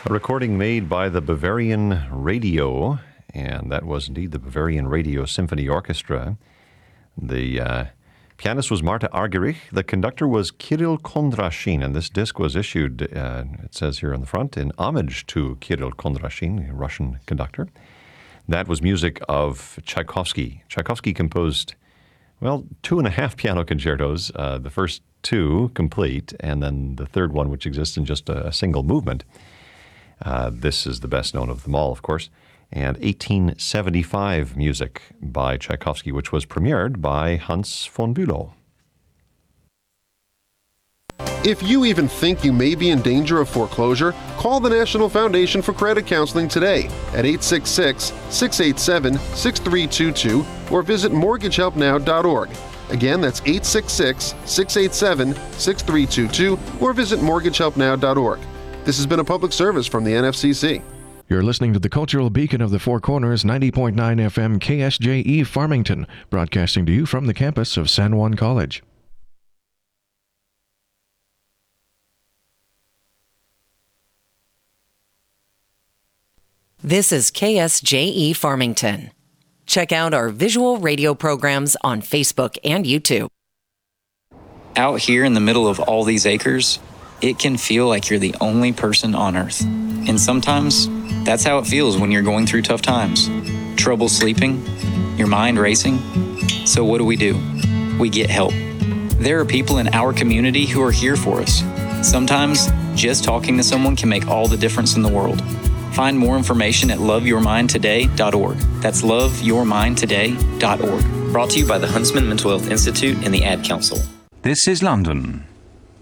A recording made by the Bavarian Radio, and that was indeed the Bavarian Radio Symphony Orchestra. The pianist was Marta Argerich. The conductor was Kirill Kondrashin, and this disc was issued, it says here on the front, in homage to Kirill Kondrashin, a Russian conductor. That was music of Tchaikovsky. Tchaikovsky composed, 2.5 piano concertos, the first two complete, and then the third one, which exists in just a single movement. This is the best known of them all, of course. And 1875 music by Tchaikovsky, which was premiered by Hans von Bülow. If you even think you may be in danger of foreclosure, call the National Foundation for Credit Counseling today at 866-687-6322 or visit mortgagehelpnow.org. Again, that's 866-687-6322 or visit mortgagehelpnow.org. This has been a public service from the NFCC. You're listening to the Cultural Beacon of the Four Corners, 90.9 FM KSJE Farmington, broadcasting to you from the campus of San Juan College. This is KSJE Farmington. Check out our visual radio programs on Facebook and YouTube. Out here in the middle of all these acres, it can feel like you're the only person on Earth. And sometimes, that's how it feels when you're going through tough times. Trouble sleeping, your mind racing. So what do? We get help. There are people in our community who are here for us. Sometimes, just talking to someone can make all the difference in the world. Find more information at loveyourmindtoday.org. That's loveyourmindtoday.org. Brought to you by the Huntsman Mental Health Institute and the Ad Council. This is London.